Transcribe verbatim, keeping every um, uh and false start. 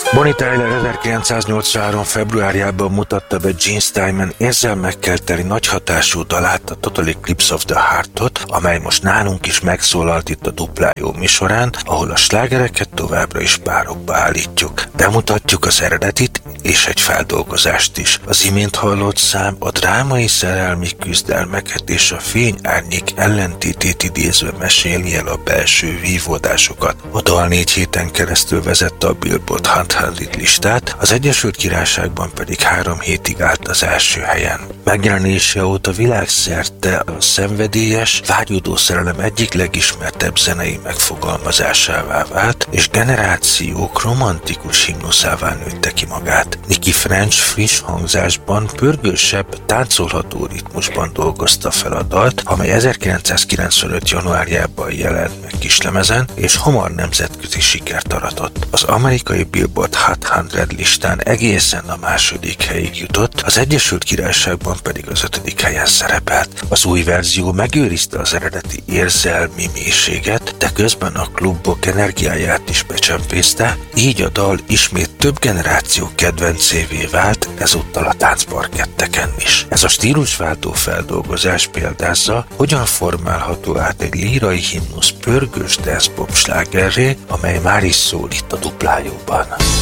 Bonnie Tyler ezerkilencszáznyolcvanhárom. februárjában mutatta be Gene Steinman érzelmekkel teli nagy hatású dalát, a Total Eclipse of the Heart-ot, amely most nálunk is megszólalt itt a Dupla Jó műsorán, ahol a slágereket továbbra is párokba állítjuk. Bemutatjuk az eredetit és egy feldolgozást is. Az imént hallott szám a drámai szerelmi küzdelmeket és a fény-árnyék ellentétét idézve meséli el a belső vívódásokat. A dal négy héten keresztül vezette a Billboard Hot száz listát, az Egyesült Királyságban pedig három hétig állt az első helyen. Megjelenése óta világszerte a szenvedélyes, vágyódó szerelem egyik legismertebb zenei megfogalmazásává vált, és generációk romantikus himnuszává nőtte ki magát. Nicky French friss hangzásban, pörgősebb, táncolható ritmusban dolgozta fel a dalt, amely ezerkilencszázkilencvenöt. januárjában jelent meg kislemezen, és hamar nemzetközi sikert aratott. Az amerikai Billboard Hot száz listán egészen a második helyig jutott, az Egyesült Királyságban pedig az ötödik helyen szerepelt. Az új verzió megőrizte az eredeti érzelmi mélységet, de közben a klubok energiáját is becsempészte, így a dal ismét több generáció kedvencévé vált, ezúttal a táncparketteken is. Ez a stílusváltó feldolgozás példázza, hogyan formálható át egy lírai himnusz pörgős dance-pop slágerré, amely már is szól itt a Dupla Jóban.